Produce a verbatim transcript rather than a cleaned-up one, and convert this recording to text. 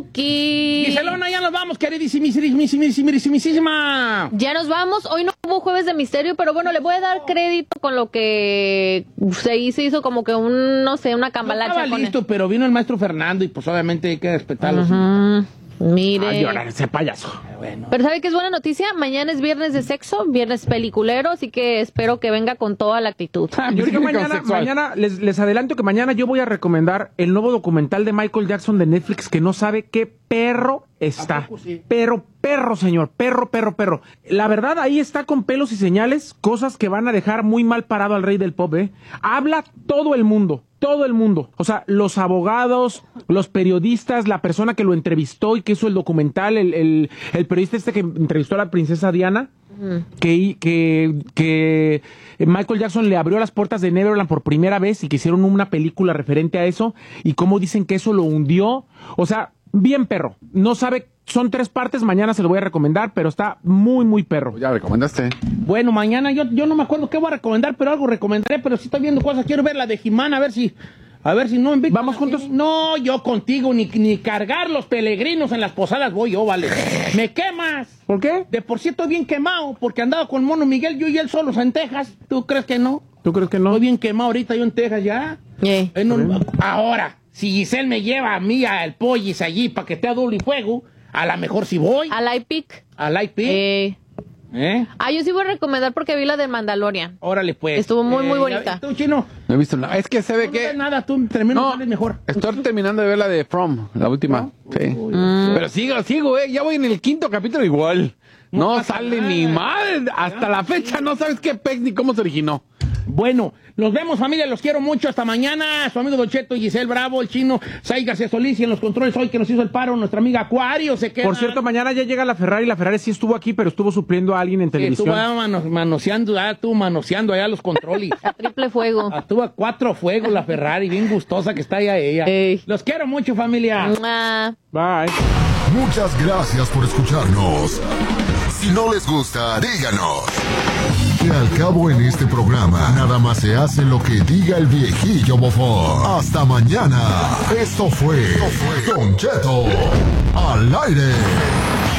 Giselona, ya nos vamos, queridísimísima. Ya nos vamos. Hoy no hubo Jueves de Misterio, pero bueno, le voy a dar crédito con lo que se hizo, hizo como que un, no sé, una cambalacha. No estaba listo, él. pero vino el maestro Fernando y pues obviamente hay que respetarlo. Uh-huh. Mire. Ay, llorar ese payaso. Bueno. Pero ¿sabe qué es buena noticia? Mañana es viernes de sexo, viernes peliculero, así que espero que venga con toda la actitud. Yo creo que mañana, mañana les, les adelanto que mañana yo voy a recomendar el nuevo documental de Michael Jackson de Netflix, que no sabe qué perro está. Sí? Pero perro, señor, perro, perro, perro. La verdad, ahí está con pelos y señales, cosas que van a dejar muy mal parado al rey del pop, ¿eh? Habla todo el mundo. Todo el mundo, o sea, los abogados, los periodistas, la persona que lo entrevistó y que hizo el documental, el, el, el periodista este que entrevistó a la princesa Diana, uh-huh. que, que, que Michael Jackson le abrió las puertas de Neverland por primera vez y que hicieron una película referente a eso, y cómo dicen que eso lo hundió. O sea, bien perro, no sabe, son tres partes, mañana se lo voy a recomendar, pero está muy, muy perro. Ya recomendaste. Bueno, mañana yo, yo no me acuerdo qué voy a recomendar, pero algo recomendaré, pero si estoy viendo cosas, quiero ver la de He-Man, a ver si, a ver si no me ¿Vamos juntos? No, yo contigo, ni, ni cargar los peregrinos en las posadas voy yo, vale. Me quemas. ¿Por qué? De por sí estoy bien quemado, porque andaba con Mono Miguel, yo y él solos en Texas. ¿Tú crees que no? ¿Tú crees que no? Estoy bien quemado ahorita yo en Texas ya. Yeah. En un, ahora, si Giselle me lleva a mí al Pollis allí para que esté a doble y fuego, a lo mejor si voy. Al iPic. Al iPic. Eh. ¿Eh? Ah, yo sí voy a recomendar porque vi la de Mandalorian. Órale, pues. Estuvo muy, eh, muy bonita. ¿Tú, Chino? No he visto nada. Es que se ve No, que... no nada, tú termino No, sales mejor. estoy terminando de ver la de From, la última. Sí. Mm. Pero sigo, sigo, eh. Ya voy en el quinto capítulo igual. No, No pasa sale nada. ni madre. Hasta la fecha no sabes qué pez ni cómo se originó. Bueno, nos vemos, familia, los quiero mucho. Hasta mañana. Su amigo Don Cheto, Giselle Bravo, el Chino, Sai García Solís y en los controles hoy que nos hizo el paro, nuestra amiga Acuario se queda. Por cierto, mañana ya llega la Ferrari. La Ferrari sí estuvo aquí, pero estuvo supliendo a alguien en Sí, televisión. tú vas mano, manoseando, ah, tú manoseando allá los controles. A triple fuego. Ah, tú a cuatro fuegos la Ferrari, bien gustosa que está allá ella. Ey. Los quiero mucho, familia. Mua. Bye. Muchas gracias por escucharnos. Si no les gusta, díganos. Que al cabo en este programa, nada más se hace lo que diga el viejillo bofón. Hasta mañana. Esto fue Don Cheto al aire.